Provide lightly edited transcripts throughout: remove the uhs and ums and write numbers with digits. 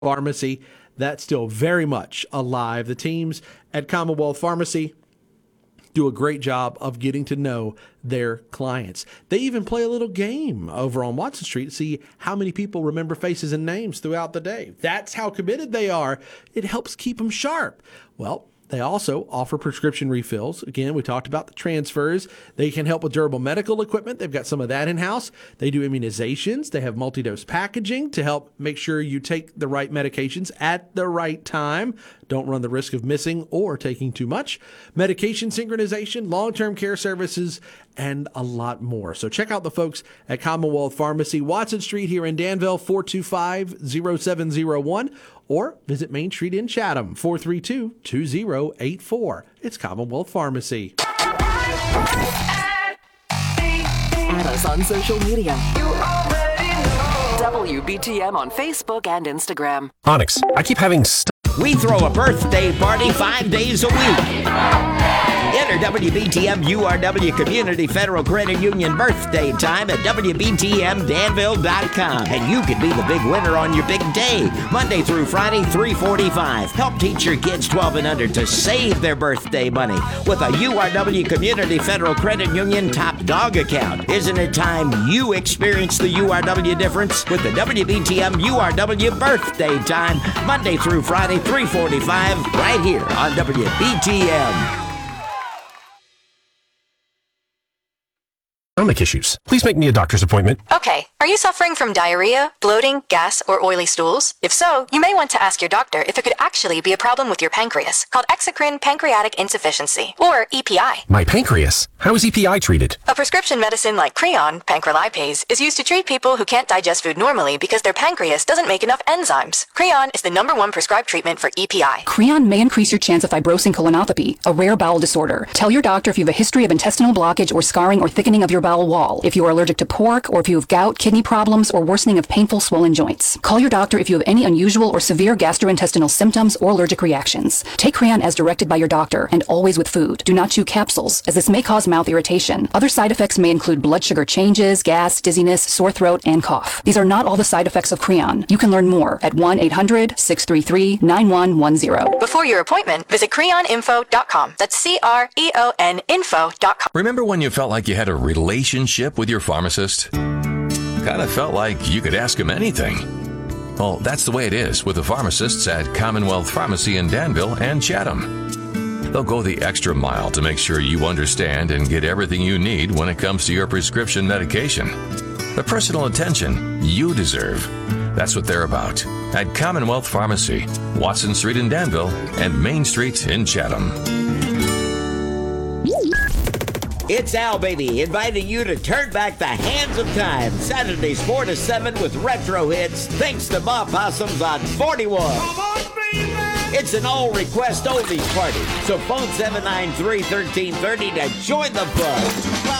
Pharmacy, that's still very much alive. The teams at Commonwealth Pharmacy do a great job of getting to know their clients. They even play a little game over on Watson Street to see how many people remember faces and names throughout the day. That's how committed they are. It helps keep them sharp. Well, they also offer prescription refills. Again, we talked about the transfers. They can help with durable medical equipment. They've got some of that in-house. They do immunizations. They have multi-dose packaging to help make sure you take the right medications at the right time. Don't run the risk of missing or taking too much. Medication synchronization, long-term care services, and a lot more. So check out the folks at Commonwealth Pharmacy, Watson Street here in Danville, 425-0701. Or visit Main Street in Chatham, 432-2084. It's Commonwealth Pharmacy. Add us on social media. You already know. WBTM on Facebook and Instagram. Onyx, I keep having We throw a birthday party 5 days a week. Enter WBTM URW Community Federal Credit Union birthday time at WBTMDanville.com. And you can be the big winner on your big day. Monday through Friday, 3:45. Help teach your kids 12 and under to save their birthday money with a URW Community Federal Credit Union Top Dog account. Isn't it time you experience the URW difference with the WBTM URW birthday time? Monday through Friday, 3:45, right here on WBTM. stomach issues. Please make me a doctor's appointment. Okay, are you suffering from diarrhea, bloating, gas, or oily stools? If so, you may want to ask your doctor if it could actually be a problem with your pancreas, called exocrine pancreatic insufficiency, or EPI. My pancreas? How is EPI treated? A prescription medicine like Creon, pancrelipase, is used to treat people who can't digest food normally because their pancreas doesn't make enough enzymes. Creon is the #1 prescribed treatment for EPI. Creon may increase your chance of fibrosing colonopathy, a rare bowel disorder. Tell your doctor if you have a history of intestinal blockage or scarring or thickening of your bowel wall, if you are allergic to pork, or if you have gout, kidney problems, or worsening of painful swollen joints. Call your doctor if you have any unusual or severe gastrointestinal symptoms or allergic reactions. Take Creon as directed by your doctor, and always with food. Do not chew capsules, as this may cause mouth irritation. Other side effects may include blood sugar changes, gas, dizziness, sore throat, and cough. These are not all the side effects of Creon. You can learn more at 1-800-633-9110. Before your appointment, visit creoninfo.com. That's CREON info.com. Remember when you felt like you had a relationship with your pharmacist? Kind of felt like you could ask him anything. Well, that's the way it is with the pharmacists at Commonwealth Pharmacy in Danville and Chatham. They'll go the extra mile to make sure you understand and get everything you need when it comes to your prescription medication. The personal attention you deserve. That's what they're about at Commonwealth Pharmacy, Watson Street in Danville and Main Street in Chatham. It's Al Beatty inviting you to turn back the hands of time. Saturdays 4 to 7 with retro hits thanks to Ma Possums on 41. It's an all-request oldies party, so phone 793-1330 to join the fun.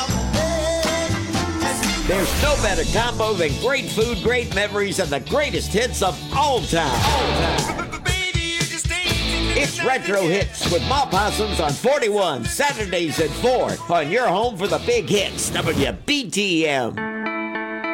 There's no better combo than great food, great memories, and the greatest hits of all time. It's Retro Hits with Ma Possums on 41, Saturdays at 4 on your home for the big hits, WBTM.